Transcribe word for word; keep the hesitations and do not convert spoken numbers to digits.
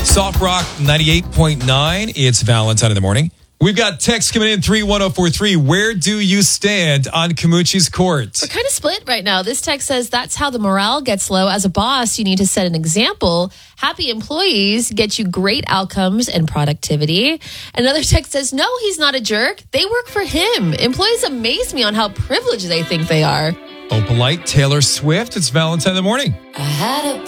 Soft Rock ninety-eight point nine. It's Valentine in the morning. We've got text coming in three one zero four three. Where do you stand on Camucci's court? We're kind of split right now. This text says that's how the morale gets low. As a boss, you need to set an example. Happy employees get you great outcomes and productivity. Another text says, no, he's not a jerk. They work for him. Employees amaze me on how privileged they think they are. Oh, polite Taylor Swift. It's Valentine in the morning. I had a